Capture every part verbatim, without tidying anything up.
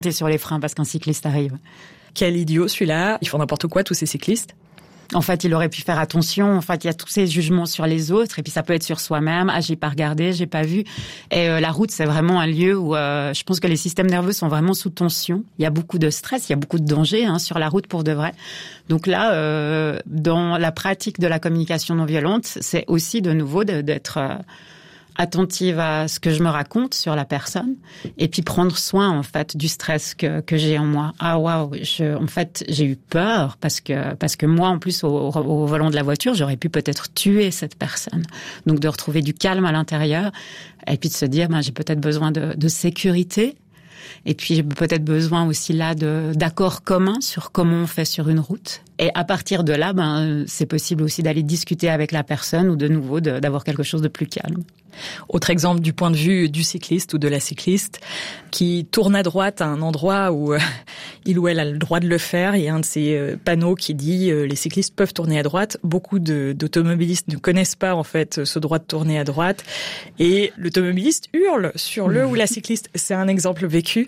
T'es sur les freins parce qu'un cycliste arrive. Quel idiot celui-là, ils font n'importe quoi tous ces cyclistes. En fait, il aurait pu faire attention. En fait, il y a tous ces jugements sur les autres, et puis ça peut être sur soi-même. Ah, j'ai pas regardé, j'ai pas vu. Et euh, la route, c'est vraiment un lieu où euh, je pense que les systèmes nerveux sont vraiment sous tension. Il y a beaucoup de stress, il y a beaucoup de danger hein, sur la route pour de vrai. Donc là, euh, dans la pratique de la communication non violente, c'est aussi de nouveau de, d'être euh, attentive à ce que je me raconte sur la personne, et puis prendre soin en fait du stress que que j'ai en moi. Ah waouh, je en fait j'ai eu peur parce que parce que moi en plus au, au volant de la voiture j'aurais pu peut-être tuer cette personne. Donc de retrouver du calme à l'intérieur et puis de se dire ben j'ai peut-être besoin de de sécurité. Et puis, j'ai peut-être besoin aussi là de, d'accords communs sur comment on fait sur une route. Et à partir de là, ben, c'est possible aussi d'aller discuter avec la personne ou de nouveau de, d'avoir quelque chose de plus calme. Autre exemple du point de vue du cycliste ou de la cycliste qui tourne à droite à un endroit où euh, il ou elle a le droit de le faire. Il y a un de ces euh, panneaux qui dit euh, les cyclistes peuvent tourner à droite. Beaucoup de, d'automobilistes ne connaissent pas en fait ce droit de tourner à droite et l'automobiliste hurle sur le ou la cycliste. C'est un exemple vécu.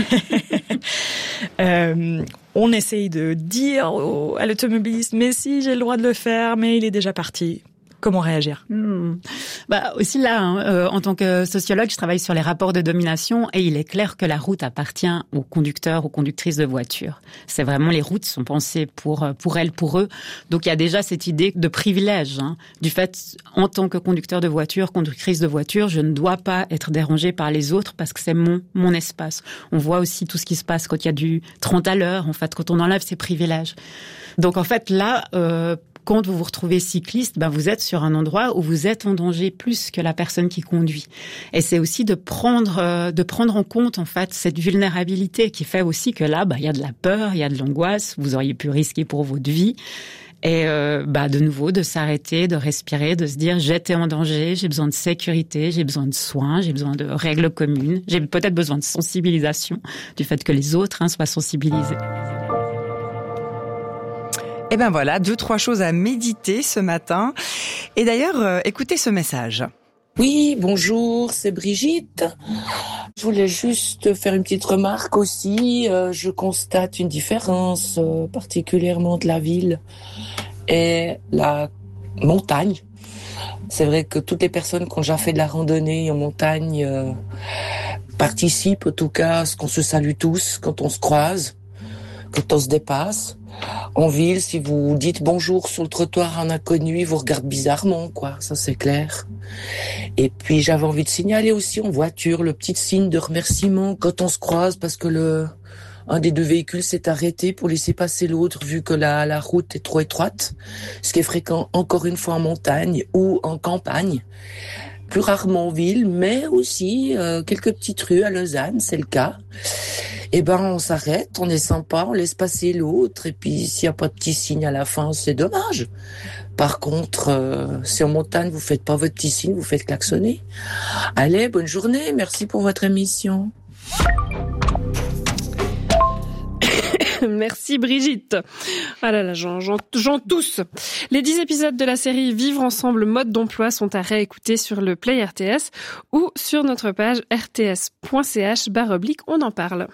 euh, on essaye de dire au, à l'automobiliste mais si j'ai le droit de le faire, mais il est déjà parti. Comment réagir? hmm. Bah aussi là, hein, euh, en tant que sociologue, je travaille sur les rapports de domination et il est clair que la route appartient aux conducteurs, aux conductrices de voitures. C'est vraiment les routes sont pensées pour pour elles, pour eux. Donc il y a déjà cette idée de privilège hein, du fait en tant que conducteur de voiture, conductrice de voiture, je ne dois pas être dérangée par les autres parce que c'est mon mon espace. On voit aussi tout ce qui se passe quand il y a du trente à l'heure. En fait, quand on enlève ces privilèges. Donc en fait là. Euh, Quand vous vous retrouvez cycliste, ben vous êtes sur un endroit où vous êtes en danger plus que la personne qui conduit. Et c'est aussi de prendre euh, de prendre en compte en fait cette vulnérabilité qui fait aussi que là, ben il y a de la peur, il y a de l'angoisse. Vous auriez pu risquer pour votre vie. Et euh, bah de nouveau de s'arrêter, de respirer, de se dire j'étais en danger, j'ai besoin de sécurité, j'ai besoin de soins, j'ai besoin de règles communes, j'ai peut-être besoin de sensibilisation du fait que les autres hein, soient sensibilisés. Eh ben voilà, deux, trois choses à méditer ce matin. Et d'ailleurs, euh, écoutez ce message. Oui, bonjour, c'est Brigitte. Je voulais juste faire une petite remarque aussi. Euh, je constate une différence, euh, particulièrement de la ville et la montagne. C'est vrai que toutes les personnes qui ont déjà fait de la randonnée en montagne euh, participent en tout cas à ce qu'on se salue tous quand on se croise, quand on se dépasse. En ville, si vous dites bonjour sur le trottoir à un inconnu, il vous regarde bizarrement, quoi. Ça, c'est clair. Et puis, j'avais envie de signaler aussi en voiture le petit signe de remerciement quand on se croise parce que le, un des deux véhicules s'est arrêté pour laisser passer l'autre vu que la, la route est trop étroite. Ce qui est fréquent encore une fois en montagne ou en campagne. Plus rarement en ville, mais aussi euh, quelques petites rues à Lausanne, c'est le cas. Eh ben, on s'arrête, on est sympa, on laisse passer l'autre, et puis s'il n'y a pas de petit signe à la fin, c'est dommage. Par contre, euh, si en montagne, vous faites pas votre petit signe, vous faites klaxonner. Allez, bonne journée, merci pour votre émission. Merci Brigitte. Ah là là, j'en, j'en, j'en tousse. Les dix épisodes de la série Vivre ensemble mode d'emploi sont à réécouter sur le Play R T S ou sur notre page r t s point c h barre oblique on en parle.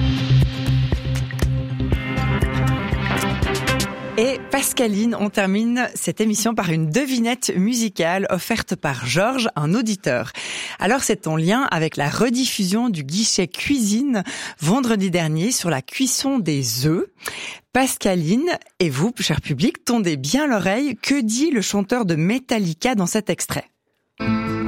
Et Pascaline, on termine cette émission par une devinette musicale offerte par Georges, un auditeur. Alors c'est en lien avec la rediffusion du guichet cuisine vendredi dernier sur la cuisson des œufs. Pascaline et vous, cher public, tendez bien l'oreille. Que dit le chanteur de Metallica dans cet extrait ?